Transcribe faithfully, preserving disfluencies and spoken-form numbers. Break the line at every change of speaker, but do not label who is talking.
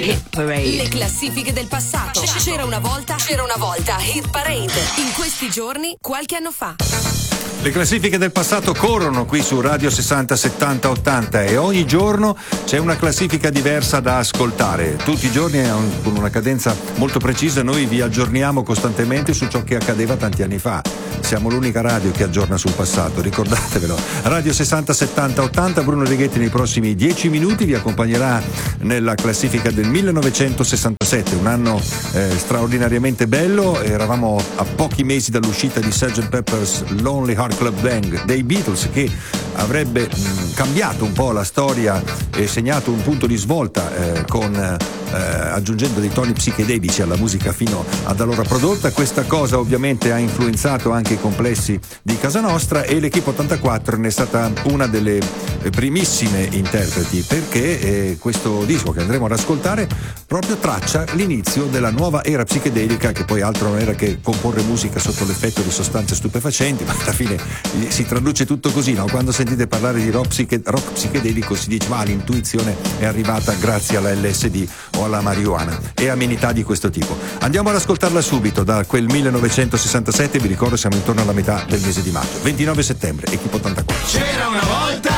Hit Parade.
Le classifiche del passato. C'era una volta, c'era una volta Hit Parade. In questi giorni, qualche anno fa.
Le classifiche del passato corrono qui su Radio sessanta settanta ottanta e ogni giorno c'è una classifica diversa da ascoltare. Tutti i giorni con una cadenza molto precisa noi vi aggiorniamo costantemente su ciò che accadeva tanti anni fa. Siamo l'unica radio che aggiorna sul passato, ricordatevelo. Radio sessanta settanta ottanta, Bruno Righetti nei prossimi dieci minuti vi accompagnerà nella classifica del millenovecentosessantasette, un anno eh, straordinariamente bello. Eravamo a pochi mesi dall'uscita di sergeant Pepper's Lonely Hearts Club Band dei Beatles, che avrebbe mh, cambiato un po' la storia e segnato un punto di svolta eh, con eh, aggiungendo dei toni psichedelici alla musica fino ad allora prodotta. Questa cosa ovviamente ha influenzato anche i complessi di casa nostra e l'Equipe ottantaquattro ne è stata una delle primissime interpreti, perché eh, questo disco che andremo ad ascoltare proprio traccia l'inizio della nuova era psichedelica, che poi altro non era che comporre musica sotto l'effetto di sostanze stupefacenti, ma alla fine si traduce tutto così, no? Quando sentite parlare di rock, psiche, rock psichedelico si dice ma l'intuizione è arrivata grazie alla L S D o alla marijuana e amenità di questo tipo. Andiamo ad ascoltarla subito da quel millenovecentosessantasette, vi ricordo siamo intorno alla metà del mese di maggio, ventinove settembre, Equipe ottantaquattro.
C'era una volta